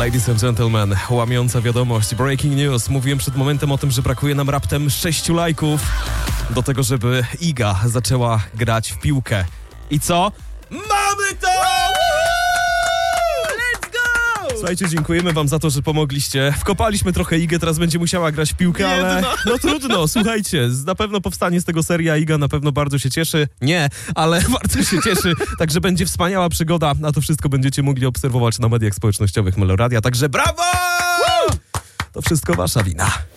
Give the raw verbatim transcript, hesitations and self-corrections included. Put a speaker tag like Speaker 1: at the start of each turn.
Speaker 1: Ladies and gentlemen, łamiąca wiadomość, breaking news. Mówiłem przed momentem o tym, że brakuje nam raptem sześciu lajków do tego, żeby Iga zaczęła grać w piłkę. I co? Mamy to! Let's go! Słuchajcie, dziękujemy wam za to, że pomogliście. Wkopaliśmy trochę Igę, teraz będzie musiała grać w piłkę, ale no trudno, słuchajcie, na pewno powstanie z tego seria. Iga na pewno bardzo się cieszy. Nie, ale bardzo się cieszy. Także będzie wspaniała przygoda, a to wszystko będziecie mogli obserwować na mediach społecznościowych Meloradia. Także brawo! To wszystko wasza wina.